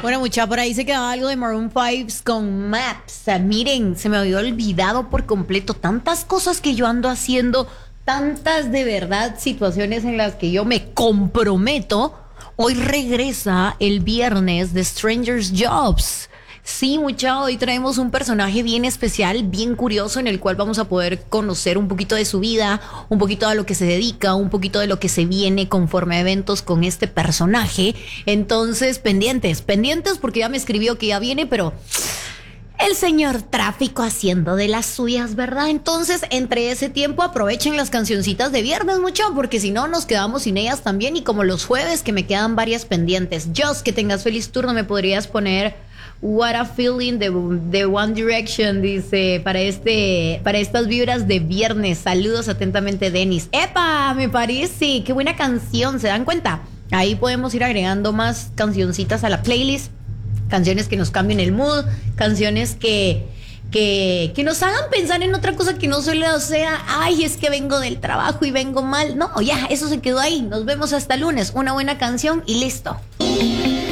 Bueno, mucha, por ahí se quedaba algo de Maroon 5 con Maps. Miren, se me había olvidado por completo tantas cosas que yo ando haciendo, tantas de verdad situaciones en las que yo me comprometo. Hoy regresa el viernes de Strangers Jobs. Sí, mucha, hoy traemos un personaje bien especial, bien curioso, en el cual vamos a poder conocer un poquito de su vida, un poquito de lo que se dedica, un poquito de lo que se viene conforme a eventos con este personaje. Entonces, pendientes porque ya me escribió que ya viene, pero el señor tráfico haciendo de las suyas, ¿verdad? Entonces, entre ese tiempo aprovechen las cancioncitas de viernes, mucho, porque si no nos quedamos sin ellas también. Y como los jueves que me quedan varias pendientes. Jos, que tengas feliz turno, me podrías poner What a Feeling de One Direction, dice, para estas vibras de viernes. Saludos atentamente, Denis. ¡Epa! Me parece, qué buena canción, ¿se dan cuenta? Ahí podemos ir agregando más cancioncitas a la playlist. Canciones que nos cambien el mood, canciones que nos hagan pensar en otra cosa que no solo sea, ay, es que vengo del trabajo y vengo mal. No, ya, eso se quedó ahí. Nos vemos hasta lunes. Una buena canción y listo.